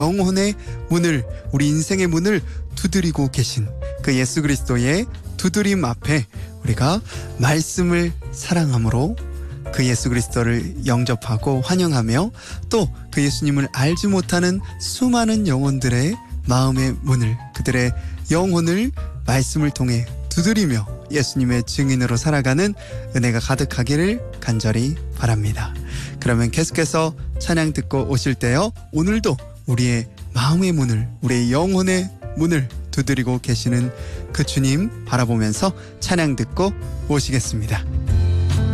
영혼의 문을, 우리 인생의 문을 두드리고 계신 그 예수 그리스도의 두드림 앞에 우리가 말씀을 사랑함으로 그 예수 그리스도를 영접하고 환영하며 또 그 예수님을 알지 못하는 수많은 영혼들의 마음의 문을, 그들의 영혼을 말씀을 통해 두드리며 예수님의 증인으로 살아가는 은혜가 가득하기를 간절히 바랍니다. 그러면 계속해서 찬양 듣고 오실 때요, 오늘도 우리의 마음의 문을, 우리의 영혼의 문을 두드리고 계시는 그 주님 바라보면서 찬양 듣고 오시겠습니다.